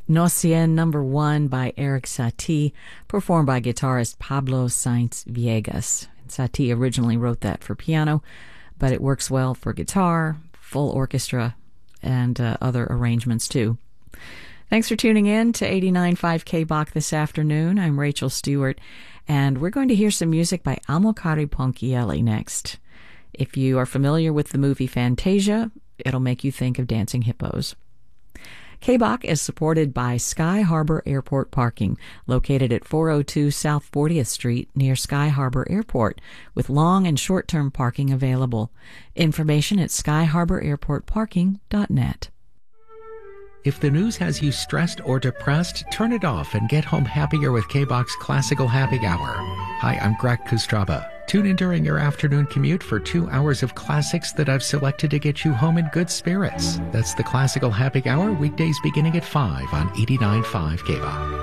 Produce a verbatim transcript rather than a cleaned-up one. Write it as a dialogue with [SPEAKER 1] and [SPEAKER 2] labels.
[SPEAKER 1] Nocien Number One by Eric Satie, performed by guitarist Pablo Sainz Viegas. Satie originally wrote that for piano, but it works well for guitar, full orchestra, and uh, other arrangements too. Thanks for tuning in to eighty-nine point five K B O C this afternoon. I'm Rachel Stewart, and we're going to hear some music by Amilcare Ponchielli next. If you are familiar with the movie Fantasia, it'll make you think of dancing hippos. K B O C is supported by Sky Harbor Airport Parking, located at four oh two South fortieth Street near Sky Harbor Airport, with long and short-term parking available. Information at sky harbor airport parking dot net.
[SPEAKER 2] If the news has you stressed or depressed, turn it off and get home happier with K B O C's Classical Happy Hour. Hi, I'm Greg Kustraba. Tune in during your afternoon commute for two hours of classics that I've selected to get you home in good spirits. That's the Classical Happy Hour, weekdays beginning at five on eighty-nine point five K B O C.